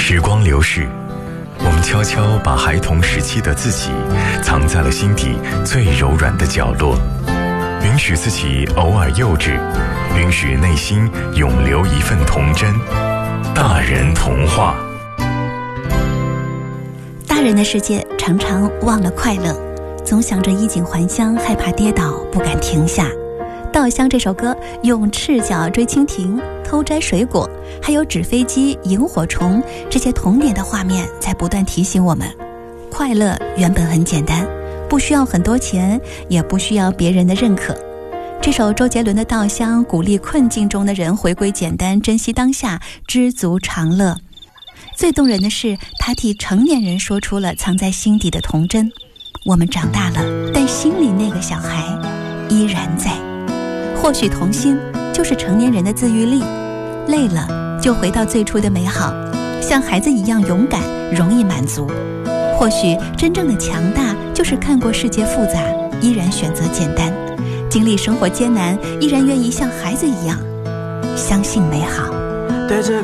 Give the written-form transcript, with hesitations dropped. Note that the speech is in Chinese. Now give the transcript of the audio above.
时光流逝，我们悄悄把孩童时期的自己藏在了心底最柔软的角落，允许自己偶尔幼稚，允许内心永留一份童真。大人童话。 大人的世界常常忘了快乐，总想着衣锦还乡，害怕跌倒，不敢停下。《稻香》这首歌用赤脚追蜻蜓、偷摘水果，还有纸飞机、萤火虫这些童年的画面，在不断提醒我们，快乐原本很简单，不需要很多钱，也不需要别人的认可。这首周杰伦的《稻香》鼓励困境中的人回归简单，珍惜当下，知足常乐。最动人的是，他替成年人说出了藏在心底的童真。我们长大了，但心里那个小孩依然在。或许童心就是成年人的自愈力，累了就回到最初的美好，像孩子一样勇敢，容易满足。或许真正的强大就是看过世界复杂，依然选择简单，经历生活艰难，依然愿意像孩子一样相信美好。 带着